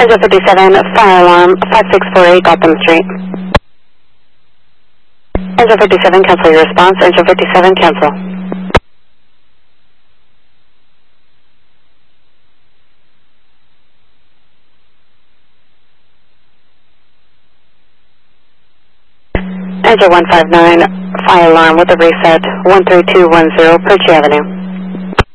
Angel 57, fire alarm, 5648 Gotham Street. Angel 57, cancel your response. Angel 57, cancel. Angel 159, fire alarm with a reset, 13210 Perch Avenue.